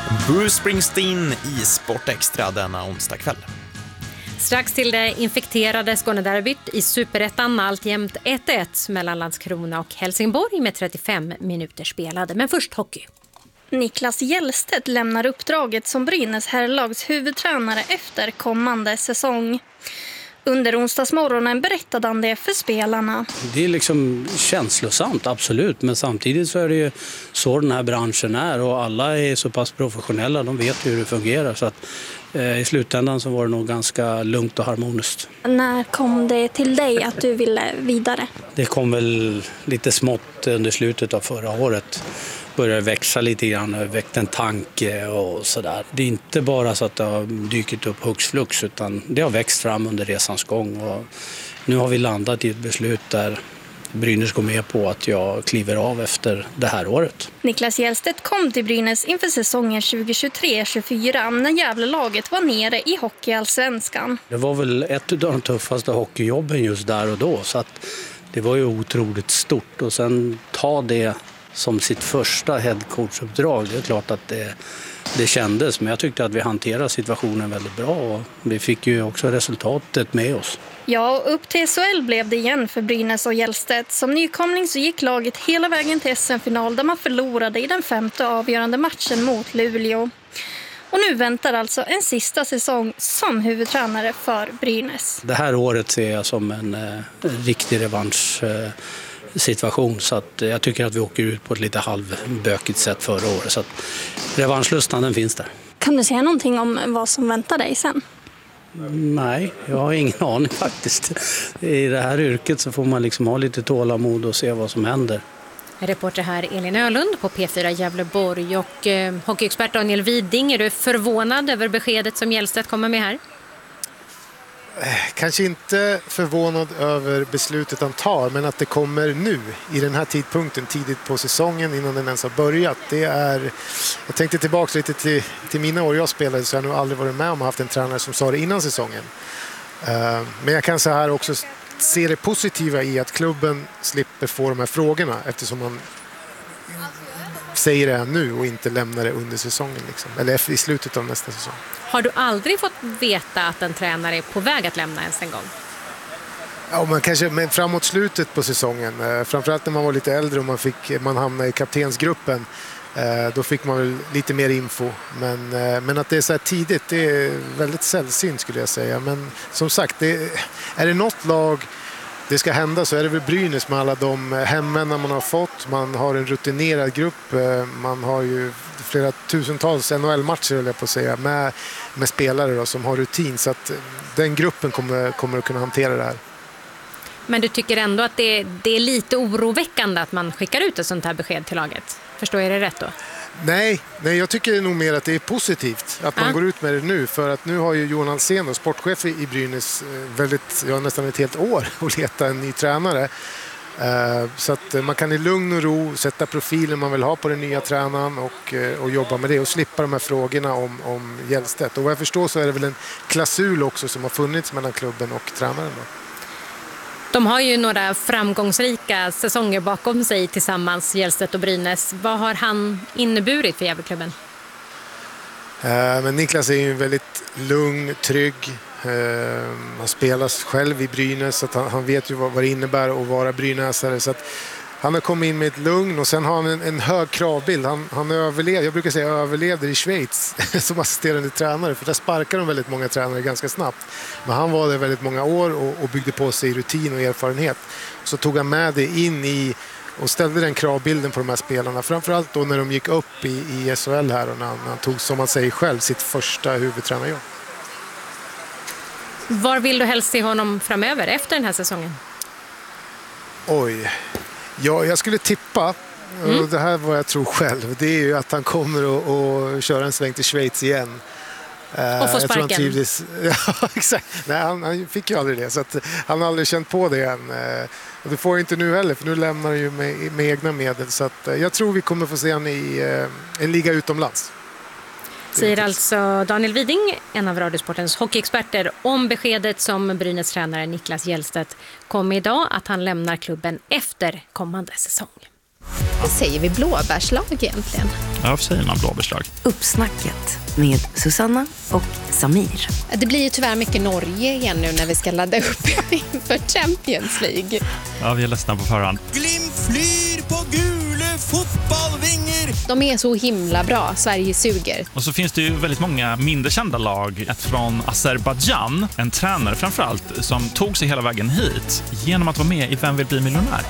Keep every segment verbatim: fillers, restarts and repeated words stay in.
Bruce Springsteen i Sport Extra denna onsdag kväll. Strax till det infekterade Skånederbyt i Superettan, alltjämt ett ett mellan Landskrona och Helsingborg med trettiofem minuter spelade. Men först hockey. Niklas Hjellstedt lämnar uppdraget som Brynäs herrlags huvudtränare efter kommande säsong. Under onsdagsmorgonen berättade han det för spelarna. Det är liksom känslosamt, absolut. Men samtidigt så är det ju så den här branschen är. Och alla är så pass professionella, de vet hur det fungerar. Så att, eh, i slutändan så var det nog ganska lugnt och harmoniskt. När kom det till dig att du ville vidare? Det kom väl lite smått under slutet av förra året. Började växa lite grann, väckte en tanke och sådär. Det är inte bara så att det har dykt upp hux flux, utan det har växt fram under resans gång. Och nu har vi landat i ett beslut där Brynäs går med på att jag kliver av efter det här året. Niklas Hjellstedt kom till Brynäs inför säsongen tjugo tjugotre tjugofyra när Gävlelaget var nere i hockeyallsvenskan. Det var väl ett av de tuffaste hockeyjobben just där och då, så att det var ju otroligt stort. Och sen ta det som sitt första headcoachuppdrag, det är klart att det, det kändes. Men jag tyckte att vi hanterade situationen väldigt bra och vi fick ju också resultatet med oss. Ja, upp till S H L blev det igen för Brynäs och Hjellstedt. Som nykomling så gick laget hela vägen till S M-final där man förlorade i den femte avgörande matchen mot Luleå. Och nu väntar alltså en sista säsong som huvudtränare för Brynäs. Det här året ser jag som en, en riktig revansch situation, så att jag tycker att vi åker ut på ett lite halvbökigt sätt förra året, så att revanschlustan den finns där. Kan du säga någonting om vad som väntar dig sen? Nej, jag har ingen aning faktiskt. I det här yrket så får man liksom ha lite tålamod och se vad som händer. Reporter här Elin Ölund på P fyra Gävleborg och eh, hockeyexpert Daniel Widing. Är du förvånad över beskedet som Hjellstedt kommer med här? Kanske inte förvånad över beslutet han tar, men att det kommer nu i den här tidpunkten, tidigt på säsongen innan den ens har börjat. Det är, jag tänkte tillbaka lite till, till mina år jag spelade, så jag har nog aldrig varit med om att ha haft en tränare som sa det innan säsongen. Uh, men jag kan så här också se det positiva i att klubben slipper få de här frågorna, eftersom man säger det nu och inte lämnar det under säsongen liksom, eller i slutet av nästa säsong. Har du aldrig fått veta att en tränare är på väg att lämna ens en gång? Ja, men kanske men framåt slutet på säsongen. Framförallt när man var lite äldre och man, fick, man hamnade i kaptensgruppen. Då fick man väl lite mer info. Men, men att det är så här tidigt, det är väldigt sällsynt skulle jag säga. Men som sagt, det, är det något lag det ska hända så är det väl Brynäs med alla de hemvänner man har fått. Man har en rutinerad grupp. Man har ju flera tusentals N H L-matcher eller på att säga, med, med spelare då, som har rutin. Så att den gruppen kommer, kommer att kunna hantera det här. Men du tycker ändå att det, det är lite oroväckande att man skickar ut ett sånt här besked till laget? Förstår jag det rätt då? Nej, nej, jag tycker nog mer att det är positivt att man ah. går ut med det nu. För att nu har ju Johan Alsén, sportchef i Brynäs, väldigt, ja, nästan ett helt år att leta en ny tränare. Så att man kan i lugn och ro sätta profilen man vill ha på den nya tränaren och, och jobba med det och slippa de här frågorna om, om Hjellstedt. Och vad jag förstår så är det väl en klausul också som har funnits mellan klubben och tränaren då. De har ju några framgångsrika säsonger bakom sig tillsammans, Hjellstedt och Brynäs. Vad har han inneburit för Gävleklubben? Uh, men Niklas är ju väldigt lugn, trygg. Uh, han spelar själv i Brynäs så att han, han vet ju vad, vad det innebär att vara brynäsare. Så att han har kommit in med ett lugn och sen har han en, en hög kravbild. Han, han överlevde, jag brukar säga överlevde i Schweiz som assisterande tränare. För där sparkar de väldigt många tränare ganska snabbt. Men han var där väldigt många år och, och byggde på sig rutin och erfarenhet. Så tog han med det in i och ställde den kravbilden på de här spelarna. Framförallt då när de gick upp i, i S H L här och när han, när han tog, som man säger själv, sitt första huvudtränarjobb. Var vill du helst se honom framöver efter den här säsongen? Oj... Ja, jag skulle tippa, mm. och det här var jag tror själv, det är ju att han kommer att, att köra en sväng till Schweiz igen. Och få sparken. Trivdes, ja, exakt. Nej, han, han fick ju aldrig det, så att han har aldrig känt på det än. Och det får jag inte nu heller, för nu lämnar han ju med, med egna medel. Så att jag tror vi kommer få se han i en liga utomlands. Säger alltså Daniel Widing, en av Radiosportens hockeyexperter, om beskedet som Brynäs tränare Niklas Hjellstedt kom idag att han lämnar klubben efter kommande säsong. Vad säger vi blåbärslag egentligen? Ja, vad säger man blåbärslag? Uppsnacket med Susanna och Samir. Det blir ju tyvärr mycket Norge igen nu när vi ska ladda upp inför Champions League. Ja, vi är ledsna på förhand. Glimt flyr på gule fotbollvinger. De är så himla bra, Sverige suger. Och så finns det ju väldigt många mindre kända lag. Ett från Azerbaijan, en tränare framförallt, som tog sig hela vägen hit genom att vara med i Vem vill bli miljonär?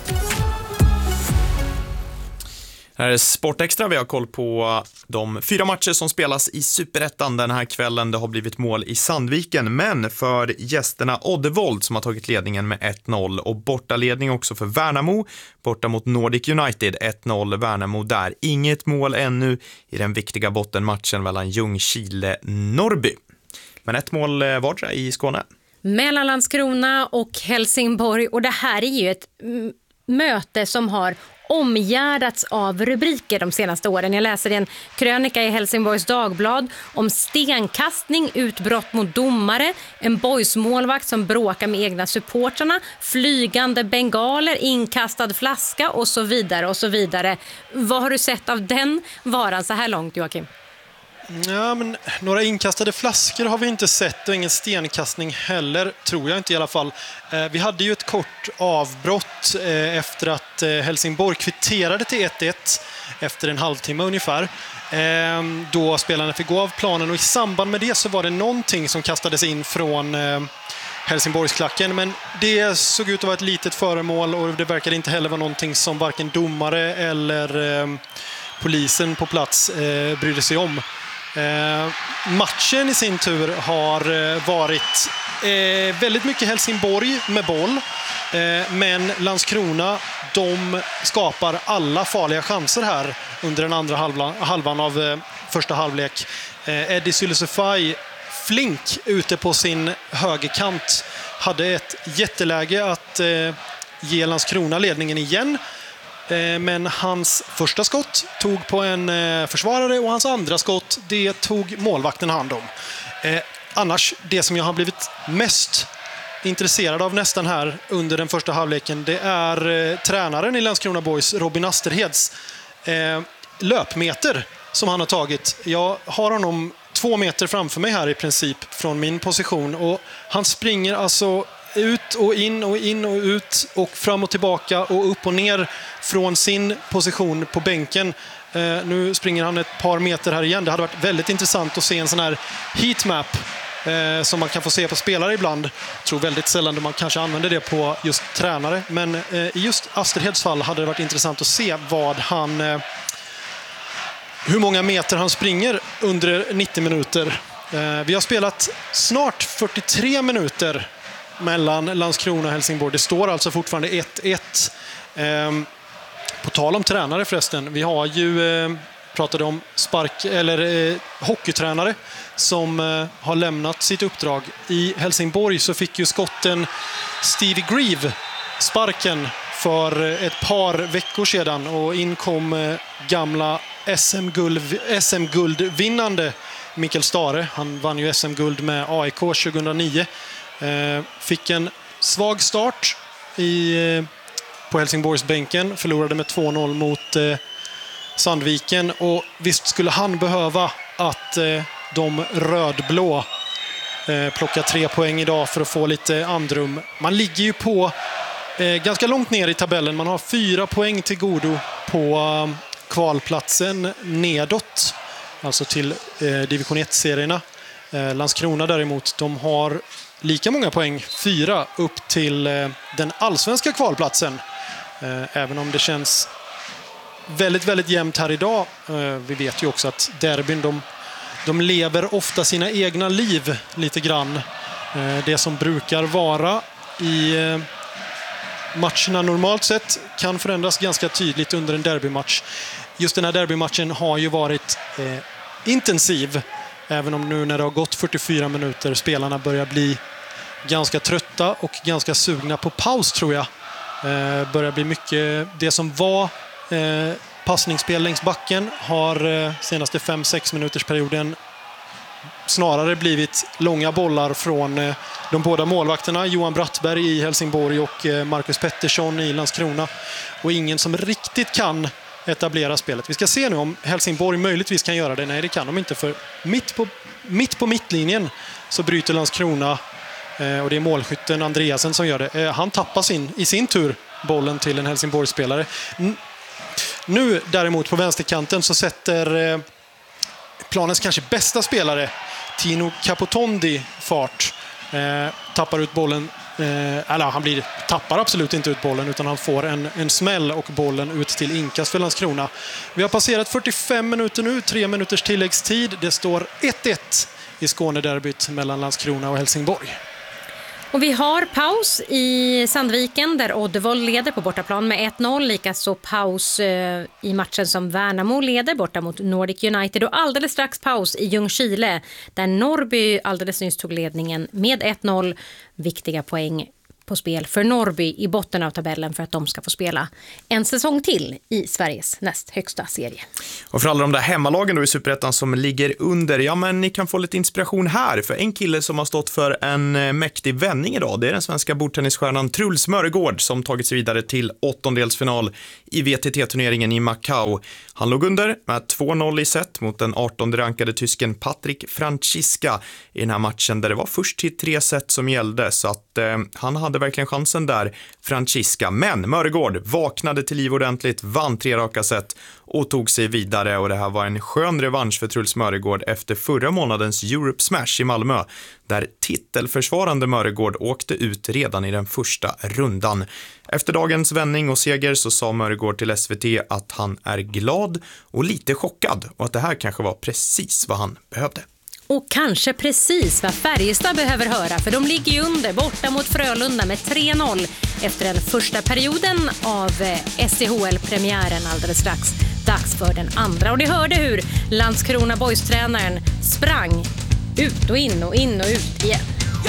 Här är Sportextra. Vi har koll på de fyra matcher som spelas i Superettan den här kvällen. Det har blivit mål i Sandviken, men för gästerna Oddevold som har tagit ledningen med ett noll och bortaledning också för Värnamo. Borta mot Nordic United ett noll Värnamo där. Inget mål ännu i den viktiga bottenmatchen mellan Ljungskile-Norrby. Men ett mål vardera i Skåne. Mellan Landskrona och Helsingborg, och det här är ju ett m- möte som har omgärdats av rubriker de senaste åren. Jag läser en krönika i Helsingborgs Dagblad om stenkastning, utbrott mot domare, en boysmålvakt som bråkar med egna supportrarna, flygande bengaler, inkastad flaska och så vidare och så vidare. Vad har du sett av den varan så här långt, Joakim? Ja, men några inkastade flaskor har vi inte sett och ingen stenkastning heller, tror jag inte i alla fall. Eh, vi hade ju ett kort avbrott eh, efter att eh, Helsingborg kvitterade till ett ett efter en halvtimme ungefär. Eh, då spelarna fick gå av planen, och i samband med det så var det någonting som kastades in från eh, Helsingborgsklacken, men det såg ut att vara ett litet föremål och det verkade inte heller vara någonting som varken domare eller eh, polisen på plats eh, brydde sig om. Eh, matchen i sin tur har eh, varit eh, väldigt mycket Helsingborg med boll, eh, men Landskrona, de skapar alla farliga chanser här under den andra halvan, halvan av eh, första halvlek. Eh, Eddie Sylisufaj, flink ute på sin högerkant, hade ett jätteläge att eh, ge Landskrona ledningen igen. Men hans första skott tog på en försvarare och hans andra skott, det tog målvakten hand om. Eh, annars, det som jag har blivit mest intresserad av nästan här under den första halvleken, det är eh, tränaren i Landskrona Boys, Robin Asterheds eh, löpmeter som han har tagit. Jag har honom två meter framför mig här i princip från min position, och han springer alltså ut och in och in och ut och fram och tillbaka och upp och ner från sin position på bänken. Eh, nu springer han ett par meter här igen. Det hade varit väldigt intressant att se en sån här heatmap eh, som man kan få se på spelare ibland. Jag tror väldigt sällan man kanske använder det på just tränare. Men eh, i just Asterheds fall hade det varit intressant att se vad han, eh, hur många meter han springer under nittio minuter. Eh, vi har spelat snart fyrtiotre minuter mellan Landskrona och Helsingborg. Det står alltså fortfarande ett ett. Ehm, på tal om tränare förresten, vi har ju eh, pratade om spark eller eh, hockeytränare som eh, har lämnat sitt uppdrag. I Helsingborg så fick ju skotten Stevie Grieve sparken för ett par veckor sedan, och in kom eh, gamla S M-guld, S M-guldvinnande Mikael Stare. Han vann ju S M-guld med A I K tjugohundranio. Eh, fick en svag start i, eh, på Helsingborgsbänken, förlorade med två noll mot eh, Sandviken, och visst skulle han behöva att eh, de rödblå eh, plocka tre poäng idag för att få lite andrum. Man ligger ju på eh, ganska långt ner i tabellen, man har fyra poäng till godo på eh, kvalplatsen nedåt, alltså till eh, division ett-serierna. eh, Landskrona däremot, de har lika många poäng, fyra, upp till eh, den allsvenska kvalplatsen. Eh, även om det känns väldigt, väldigt jämnt här idag. Eh, vi vet ju också att derbyn, de, de lever ofta sina egna liv lite grann. Eh, det som brukar vara i eh, matcherna normalt sett kan förändras ganska tydligt under en derbymatch. Just den här derbymatchen har ju varit eh, intensiv. Även om nu när det har gått fyrtiofyra minuter spelarna börjar bli ganska trötta och ganska sugna på paus, tror jag. Eh, börjar bli mycket det som var eh, passningsspel längs backen har eh, senaste fem sex minuters perioden snarare blivit långa bollar från eh, de båda målvakterna, Johan Brattberg i Helsingborg och eh, Marcus Pettersson i Landskrona. Och ingen som riktigt kan etablera spelet. Vi ska se nu om Helsingborg möjligtvis kan göra det. Nej, det kan de inte, för mitt på, mitt på mittlinjen så bryter Landskrona eh, och det är målskytten Andreasen som gör det. Eh, han tappar sin, i sin tur bollen till en Helsingborgsspelare. N- nu däremot på vänsterkanten så sätter eh, planens kanske bästa spelare Tino Capotondi fart. Eh, tappar ut bollen. Eh, eller han blir, tappar absolut inte ut bollen, utan han får en, en smäll och bollen ut till inkast för Landskrona. Vi har passerat fyrtiofem minuter nu, tre minuters tilläggstid. Det står ett ett i Skånederbyt mellan Landskrona och Helsingborg. Och vi har paus i Sandviken där Oddevold leder på bortaplan med ett noll. Likaså paus eh, i matchen som Värnamo leder borta mot Nordic United. Och alldeles strax paus i Ljungskile där Norrby alldeles nyss tog ledningen med ett noll. Viktiga poäng på spel för Norrby i botten av tabellen för att de ska få spela en säsong till i Sveriges näst högsta serie. Och för alla de där hemmalagen då i Superettan som ligger under, ja men ni kan få lite inspiration här, för en kille som har stått för en mäktig vändning idag, det är den svenska bordtennisstjärnan Truls Mörgård som tagit sig vidare till åttondelsfinal i V T T-turneringen i Macau. Han låg under med två noll i set mot den artonde rankade tysken Patrik Franziska i den här matchen där det var först till tre set som gällde, så att eh, han hade verkligen chansen där, Franziska. Men Mörgård vaknade till liv ordentligt, vann tre raka set och tog sig vidare, och det här var en skön revansch för Truls Mörgård efter förra månadens Europe Smash i Malmö där titelförsvarande Mörgård åkte ut redan i den första rundan. Efter dagens vändning och seger så sa Mörgård till S V T att han är glad och lite chockad och att det här kanske var precis vad han behövde. Och kanske precis vad Färjestad behöver höra, för de ligger ju under borta mot Frölunda med tre noll efter den första perioden av S C H L-premiären alldeles strax. Dags för den andra, och ni hörde hur Landskrona Boys-tränaren sprang ut och in och in och ut igen.